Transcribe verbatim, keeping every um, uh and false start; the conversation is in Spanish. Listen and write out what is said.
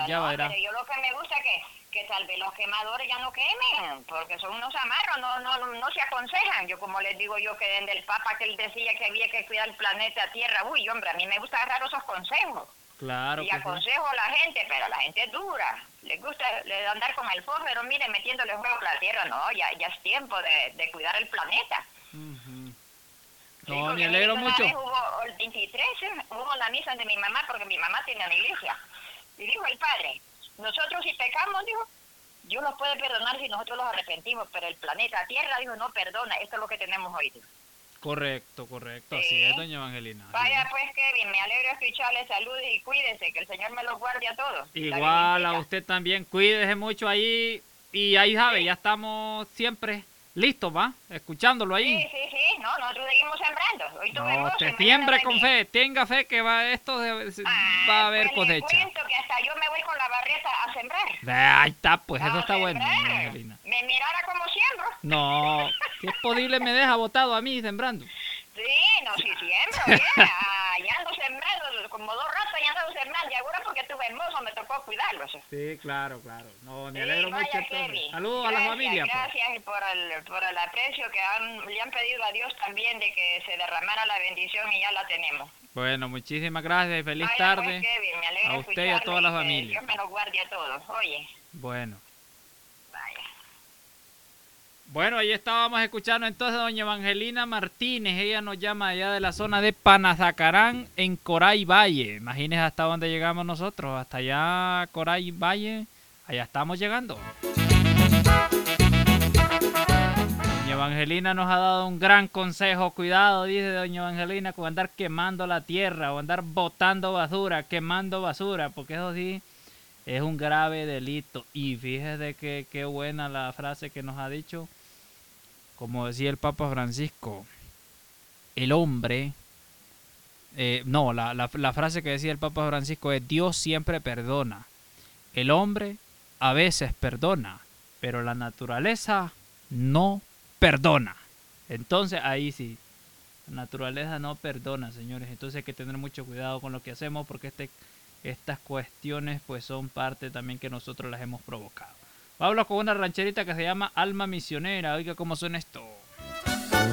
ya no, verá. pero yo lo que me gusta es que, que tal vez los quemadores ya no quemen, porque son unos amarros, no, no, no se aconsejan. Yo como les digo yo que desde el Papa que él decía que había que cuidar el planeta Tierra, uy, hombre, a mí me gusta agarrar esos consejos. Claro Y que sí. aconsejo a la gente, pero la gente es dura. Les gusta le andar con el fósforo, mire, metiéndole fuego a la Tierra. No, ya, ya es tiempo de, de cuidar el planeta. Uh-huh. Sí, No, me porque mire alegro que una vez mucho. hubo el veintitrés, ¿eh? Hubo la misa de mi mamá, porque mi mamá tiene una iglesia. Y dijo el padre, nosotros si pecamos, dijo, Dios nos puede perdonar si nosotros los arrepentimos, pero el planeta Tierra, dijo, no perdona. Esto es lo que tenemos hoy, dijo. Correcto, correcto. Así es, Sí. doña Evangelina. Así Vaya es. pues, Kevin, me alegro escucharle, saludos y cuídese, que el Señor me los guarde a todos. Igual a usted también, cuídese mucho ahí y ahí sabe, ¿Sí? ya estamos siempre listos, ¿va? Escuchándolo ahí. Sí, sí, sí, no, nosotros seguimos sembrando. Hoy No, tuvimos usted y siempre mañana con también. fe, tenga fe que va esto de- se- va a Ah, haber pues le cosecha. cuento que hasta yo me voy con la barreta a sembrar. Ahí está, pues eso A está bueno, doña sembrar. Evangelina. Me mirara como siembro. No, si es posible me deja botado a mí sembrando. Sí, no, sí siembro, bien. Ah, ya ando sembrando, como dos ratos ya ando sembrando. Y ahora porque tuve hermoso me tocó cuidarlos. Sí, claro, claro. No, me Sí, alegro mucho vaya, entonces. Kevin. Saludos Gracias, a la familia, pues. gracias por el, por el aprecio que han, le han pedido a Dios también de que se derramara la bendición y ya la tenemos. Bueno, muchísimas gracias y feliz Vaya, tarde pues, Kevin, me alegra a usted y a toda la escucharle y que familia. Dios me los guarde a todos. Oye, Bueno. vaya. Bueno, ahí estábamos escuchando entonces a doña Evangelina Martínez. Ella nos llama allá de la zona de Panazacarán, en Coray Valle. Imagínense hasta dónde llegamos nosotros. Hasta allá, Coray Valle. Allá estamos llegando. Doña Evangelina nos ha dado un gran consejo. Cuidado, dice doña Evangelina, con andar quemando la tierra o andar botando basura, quemando basura, porque eso sí es un grave delito. Y fíjese que qué buena la frase que nos ha dicho. Como decía el Papa Francisco, el hombre, eh, no, la, la, la frase que decía el Papa Francisco es: Dios siempre perdona. El hombre a veces perdona, pero la naturaleza no perdona. Entonces ahí sí, la naturaleza no perdona, señores. Entonces hay que tener mucho cuidado con lo que hacemos, porque este, estas cuestiones pues son parte también que nosotros las hemos provocado. Hablo con una rancherita que se llama Alma Misionera. Oiga cómo suena esto.